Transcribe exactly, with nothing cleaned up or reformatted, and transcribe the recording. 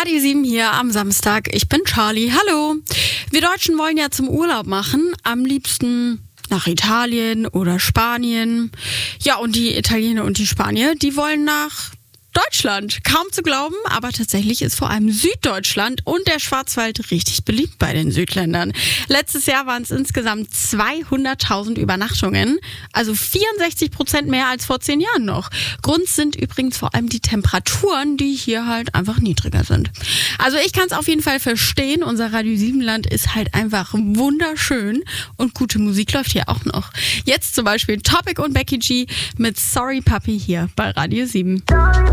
Radio sieben hier am Samstag. Ich bin Charlie. Hallo. Wir Deutschen wollen ja zum Urlaub machen. Am liebsten nach Italien oder Spanien. Ja, und die Italiener und die Spanier, die wollen nach Deutschland. Kaum zu glauben, aber tatsächlich ist vor allem Süddeutschland und der Schwarzwald richtig beliebt bei den Südländern. Letztes Jahr waren es insgesamt zweihunderttausend Übernachtungen, also vierundsechzig Prozent mehr als vor zehn Jahren noch. Grund sind übrigens vor allem die Temperaturen, die hier halt einfach niedriger sind. Also ich kann es auf jeden Fall verstehen, unser Radio sieben Land ist halt einfach wunderschön und gute Musik läuft hier auch noch. Jetzt zum Beispiel Topic und Becky G mit Sorry Puppy hier bei Radio sieben.